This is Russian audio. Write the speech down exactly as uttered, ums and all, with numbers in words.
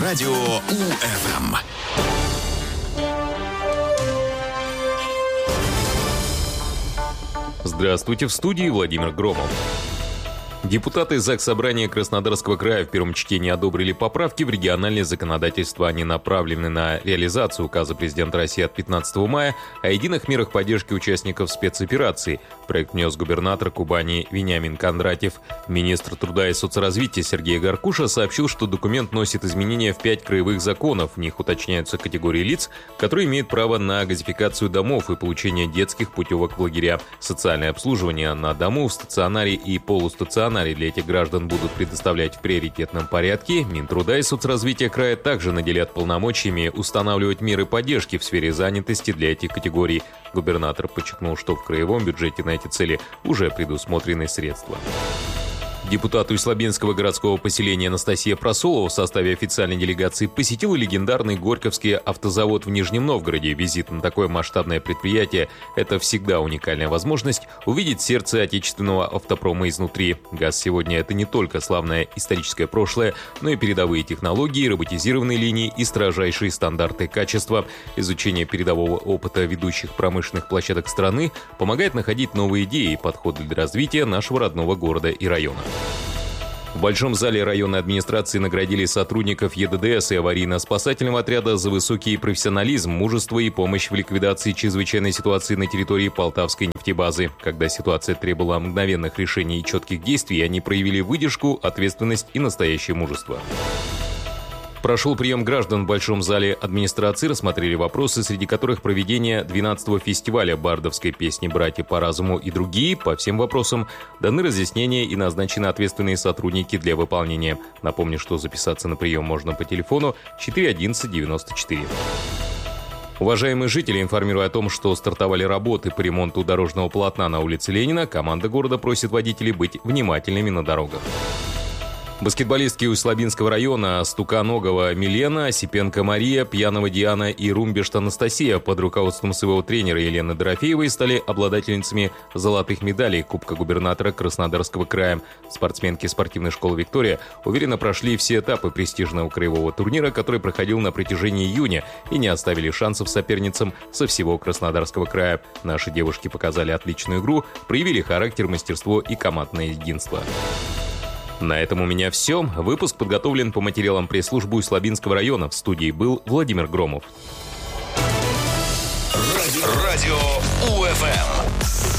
Радио УФМ. Здравствуйте, в студии Владимир Громов. Депутаты Заксобрания Краснодарского края в первом чтении одобрили поправки в региональное законодательство. Они направлены на реализацию указа президента России от пятнадцатого мая о единых мерах поддержки участников спецоперации. Проект внес губернатор Кубани Вениамин Кондратьев. Министр труда и соцразвития Сергей Гаркуша сообщил, что документ носит изменения в пять краевых законов. В них уточняются категории лиц, которые имеют право на газификацию домов и получение детских путевок в лагеря. Социальное обслуживание на дому, в стационаре и полустационаре для этих граждан будут предоставлять в приоритетном порядке. Минтруда и соцразвития края также наделят полномочиями устанавливать меры поддержки в сфере занятости для этих категорий. Губернатор подчеркнул, что в краевом бюджете на эти цели уже предусмотрены средства. Депутат Усть-Лабинского городского поселения Анастасия Просолова в составе официальной делегации посетила легендарный Горьковский автозавод в Нижнем Новгороде. Визит на такое масштабное предприятие – это всегда уникальная возможность увидеть сердце отечественного автопрома изнутри. ГАЗ сегодня – это не только славное историческое прошлое, но и передовые технологии, роботизированные линии и строжайшие стандарты качества. Изучение передового опыта ведущих промышленных площадок страны помогает находить новые идеи и подходы для развития нашего родного города и района. В Большом зале районной администрации наградили сотрудников ЕДДС и аварийно-спасательного отряда за высокий профессионализм, мужество и помощь в ликвидации чрезвычайной ситуации на территории Полтавской нефтебазы. Когда ситуация требовала мгновенных решений и четких действий, они проявили выдержку, ответственность и настоящее мужество. Прошел прием граждан в Большом зале администрации, рассмотрели вопросы, среди которых проведение двенадцатого фестиваля бардовской песни «Братья по разуму» и другие. По всем вопросам даны разъяснения и назначены ответственные сотрудники для выполнения. Напомню, что записаться на прием можно по телефону четыре одиннадцать девяносто четыре. Уважаемые жители, информируя о том, что стартовали работы по ремонту дорожного полотна на улице Ленина, команда города просит водителей быть внимательными на дорогах. Баскетболистки Усть-Лабинского района Стуканогова Милена, Осипенко Мария, Пьянова Диана и Румбешт Анастасия под руководством своего тренера Елены Дорофеевой стали обладательницами золотых медалей Кубка губернатора Краснодарского края. Спортсменки спортивной школы «Виктория» уверенно прошли все этапы престижного краевого турнира, который проходил на протяжении июня, и не оставили шансов соперницам со всего Краснодарского края. Наши девушки показали отличную игру, проявили характер, мастерство и командное единство. На этом у меня все. Выпуск подготовлен по материалам пресс-службы Усть-Лабинского района. В студии был Владимир Громов. Радио, Радио УФМ.